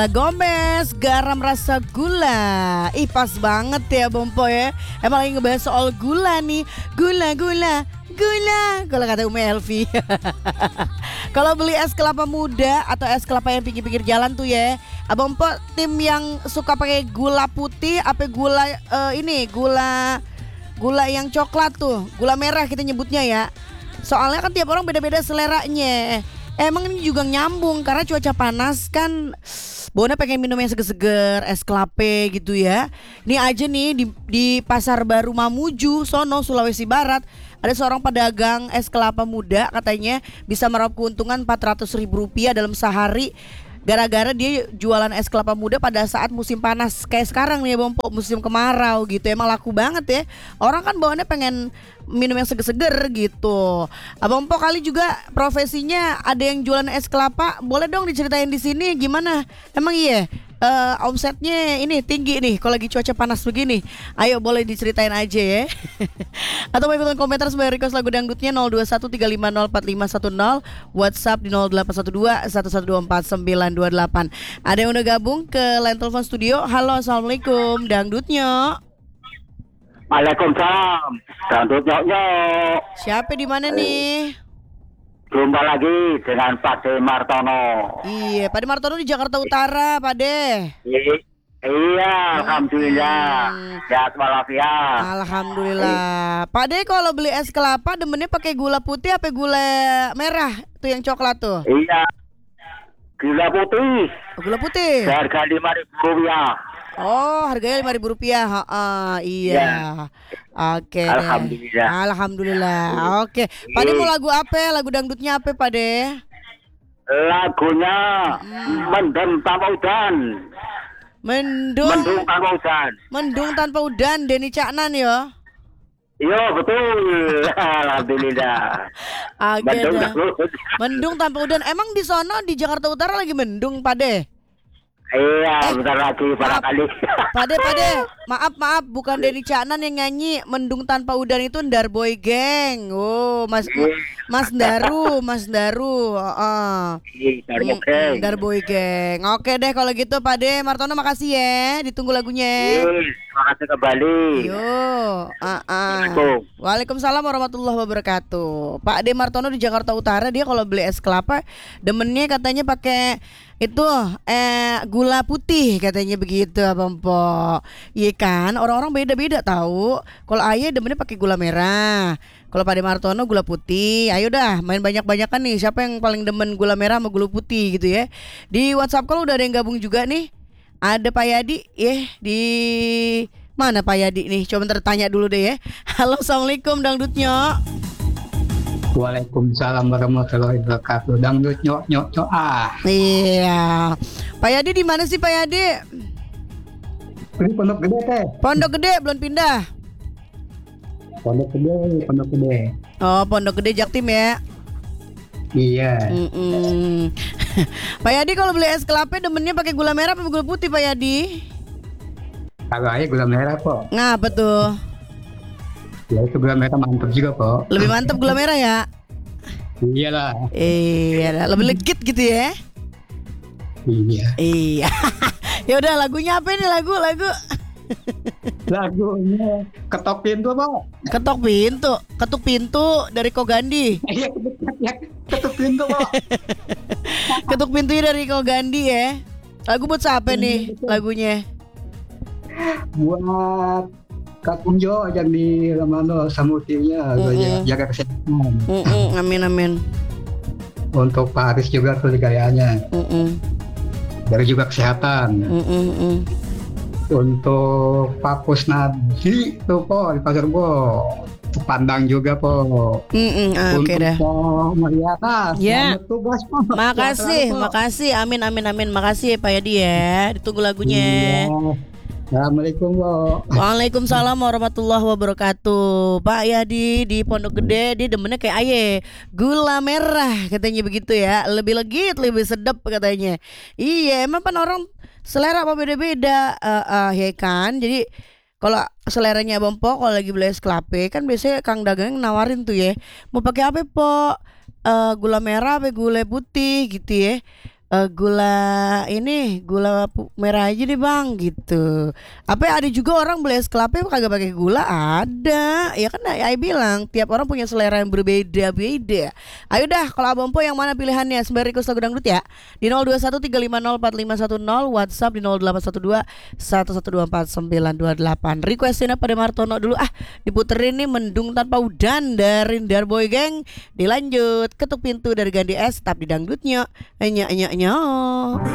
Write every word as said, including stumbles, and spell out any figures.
Gomez, garam rasa gula. Ih pas banget ya Bompo ya. Emang lagi ngebahas soal gula nih. Gula, gula, gula. Kalau kata Umi Elvi. Kalau beli es kelapa muda atau es kelapa yang pinggir-pinggir jalan tuh ya, Abang Po tim yang suka pakai gula putih apa gula uh, ini gula gula yang coklat tuh, gula merah kita nyebutnya ya. Soalnya kan tiap orang beda-beda seleranya. Emang ini juga nyambung karena cuaca panas kan. Bona pengen minum yang seger-seger, es kelapa gitu ya. Ini aja nih di, di Pasar Baru Mamuju, Sono, Sulawesi Barat. Ada seorang pedagang es kelapa muda katanya bisa meraup keuntungan empat ratus ribu rupiah dalam sehari. Gara-gara dia jualan es kelapa muda pada saat musim panas kayak sekarang nih ya Bompo, musim kemarau gitu. Emang laku banget ya. Orang kan bawaannya pengen minum yang seger-seger gitu. Abang Po kali juga profesinya ada yang jualan es kelapa. Boleh dong diceritain di sini gimana? Emang iya uh, omsetnya ini tinggi nih kalau lagi cuaca panas begini. Ayo boleh diceritain aja ya. Atau mau ikutan komentar sebagai request lagu dangdutnya nol dua satu tiga lima nol empat lima satu nol, WhatsApp di nol delapan satu dua satu satu dua empat sembilan dua delapan. Ada yang udah gabung ke line telepon studio. Halo, assalamualaikum, dangdutnya. Waalaikumsalam, dangdut nyok-nyok. Siapa di mana nih? Jumpa lagi dengan Pak De Martono. Iya, Pak De Martono di Jakarta Utara, Pak De. I- iya, alhamdulillah. Hmm. Sehat walafiat. Alhamdulillah. Pak De kalau beli es kelapa demennya pakai gula putih apa gula merah? Tuh yang coklat tuh. Iya. Gula putih. Oh, gula putih. Harga lima ribu rupiah. Oh, harganya lima ribu rupiah. Ha, ah, iya. Ya. Oke. deh. Alhamdulillah. Alhamdulillah. Oke. Pak De mau lagu apa? Lagu dangdutnya apa, Pak De? Lagunya Hmm. Mendem Tanpa Udan. Mendung. Mendung Tanpa Udan. Mendung tanpa udan, Denny Caknan ya. Iya betul. Alhamdulillah. Oke Mendung dah. Tanpa Udan. Mendung tanpa udan. Emang di sono di Jakarta Utara lagi mendung, Pak De? Iya, bentar lagi maaf. barangkali. Pade, Pade, maaf, maaf, bukan Denny Caknan yang nyanyi Mendung Tanpa Udan itu Ndar Boy Gang. Oh, Mas Mas Daru, Mas Daru. Heeh. Iya, Mm, mm, Ndar Boy Gang. Oke deh kalau gitu Pade Martono makasih ya. Ditunggu lagunya. terima kasih kembali. Yo, ah, ah. Assalamualaikum. Waalaikumsalam warahmatullahi wabarakatuh. Pak De Martono di Jakarta Utara dia kalau beli es kelapa demennya katanya pakai itu eh gula putih katanya begitu Abang Po. Iya kan orang-orang beda-beda tahu. Kalau ayah demennya pakai gula merah. Kalau Pak De Martono gula putih. Ayo dah main banyak-banyakan nih. Siapa yang paling demen gula merah sama gula putih gitu ya. Di WhatsApp kalau udah ada yang gabung juga nih. Ada Pak Yadi ya di mana Pak Yadi nih? Coba tertanya dulu deh ya. Halo, assalamualaikum dangdutnya. Waalaikumsalam warahmatullahi wabarakatuh. Dangdut nyok nyok nyok ah. Iya. Pak Yadi di mana sih Pak Yadi? Ini pondok gede teh. Pondok Gede belum pindah. Pondok gede, pondok gede. Oh, Pondok Gede Jaktim ya. Iya. Mm-mm. Pak Yadi kalau beli es kelapa demennya pakai gula merah apa gula putih Pak Yadi? Kalau aja gula merah kok. Ngapa tuh? Ya itu gula merah mantap juga kok. Lebih mantap gula merah ya? Iyalah. Iya, lebih legit gitu ya. Iya. Iya. Ya udah lagunya apa ini lagu lagu? Lagunya ketok pintu pak. Ketok pintu, ketuk pintu dari Kogandi. Iya ketok pintu pak. Ketuk pintunya dari Kogandi ya. Lagu buat siapa nih lagunya? Buat Kak Kunjo yang di Lamano Samutinya, Mm-mm. jaga kesehatan. Mm-mm, amin amin. Untuk Pak Aris juga tuh gayanya, Mm-mm, jaga juga kesehatan. mm-mm, mm. Untuk Pak Kusnadi tuh po di Pasar Bo, pandang juga po. Mm-mm, ah, oke Untuk dah. Po Mariana, Ya. selamat tugas po. Makasih, Selamat, Po. makasih. Amin amin amin. Makasih ya Pak Yadi ya. Ditunggu lagunya. Iya. Assalamualaikum po. Waalaikumsalam warahmatullahi wabarakatuh. Pak Yadi di Pondok Gede dia demennya kayak aye gula merah katanya begitu ya. Lebih legit, lebih sedap katanya. Iya, emang kan orang selera apa beda-beda eh eh, ya kan. Jadi kalau seleranya Abang Po kalau lagi beli es kelapa kan biasanya Kang Dagang nawarin tuh ya. Mau pakai apa Po? Eh, gula merah apa gula putih gitu ya. eh, gula ini gula pu- merah aja deh bang gitu. Apa ya, ada juga orang beli es kelapa kagak pakai gula, ada ya kan. Ya bilang tiap orang punya selera yang berbeda-beda. Ayo dah, kalau Abang Po yang mana pilihannya? Sembari request lagu dangdut ya di nol dua satu tiga lima nol empat lima satu nol, WhatsApp di nol delapan satu dua satu satu dua empat sembilan dua delapan. Requestin pada Martono dulu ah, diputerin nih Mendung Tanpa Udan dari Darboy Gang. Dilanjut Ketuk Pintu dari Gandhi S, tetap di dangdutnya. Enya enya enya.